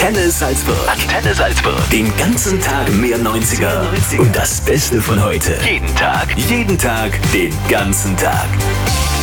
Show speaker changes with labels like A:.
A: Antenne Salzburg. Antenne Salzburg. Den ganzen Tag mehr 90er. Und das Beste von heute. Jeden Tag, den ganzen Tag.